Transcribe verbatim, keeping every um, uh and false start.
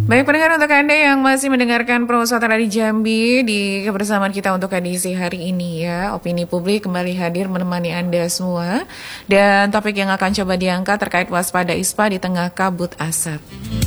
Baik pendengar, untuk Anda yang masih mendengarkan Pro Suara di Jambi, di kebersamaan kita untuk edisi hari ini ya, Opini Publik kembali hadir menemani Anda semua. Dan topik yang akan coba diangkat terkait waspada I S P A di tengah kabut asap.